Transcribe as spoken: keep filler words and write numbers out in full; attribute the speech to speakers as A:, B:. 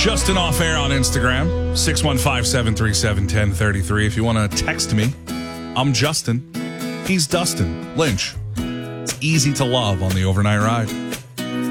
A: Justin Off Air on Instagram, six one five, seven three seven, one zero three three. If you want to text me, I'm Justin. He's Dustin Lynch. It's easy to love on the overnight ride.